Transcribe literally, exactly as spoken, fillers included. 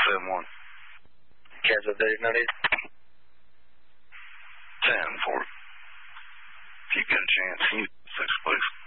seven one. Cats updated, not eight. ten four. If you get a chance, you six, please.